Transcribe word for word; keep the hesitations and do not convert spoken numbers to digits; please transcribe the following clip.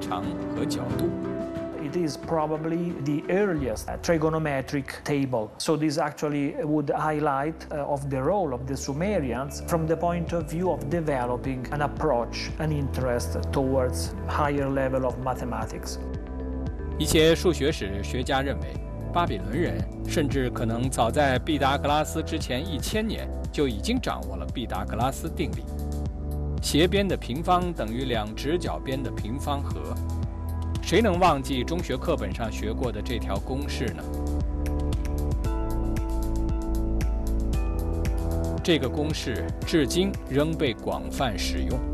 长和角度。 It is probably the earliest trigonometric table. So this actually would highlight uh, of the role of the Sumerians from the point of view of developing an approach, an interest towards higher level of mathematics. 一些数学史学家认为，巴比伦人甚至可能早在毕达哥拉斯之前一千年就已经掌握了毕达哥拉斯定理：斜边的平方等于两直角边的平方和。 谁能忘记中学课本上学过的这条公式呢？这个公式至今仍被广泛使用。